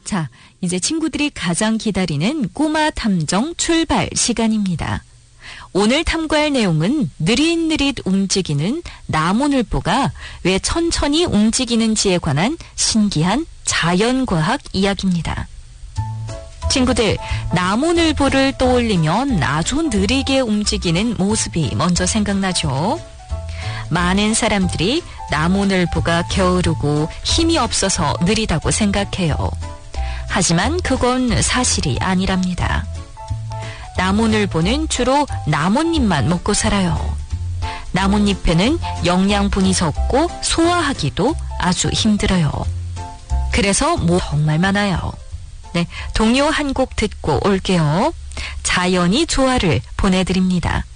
자, 이제 친구들이 가장 기다리는 꼬마 탐정 출발 시간입니다. 오늘 탐구할 내용은 느릿느릿 움직이는 나무늘보가 왜 천천히 움직이는지에 관한 신기한 자연과학 이야기입니다. 친구들, 나무늘보를 떠올리면 아주 느리게 움직이는 모습이 먼저 생각나죠. 많은 사람들이 나무늘보가 게으르고 힘이 없어서 느리다고 생각해요. 하지만 그건 사실이 아니랍니다. 나무늘보는 주로 나뭇잎만 먹고 살아요. 나뭇잎에는 영양분이 적고 소화하기도 아주 힘들어요. 그래서 정말 많아요. 네, 동요 한 곡 듣고 올게요. 자연이 조화를 보내드립니다.